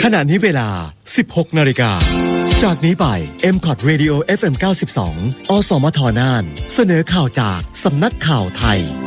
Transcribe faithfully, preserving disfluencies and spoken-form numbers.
ขณะนี้เวลา สิบหกนาฬิกา จากนี้ไป เอ็ม คอท Radio เอฟ เอ็ม เก้าสิบสอง อสมทน่านเสนอข่าวจากสำนักข่าวไทย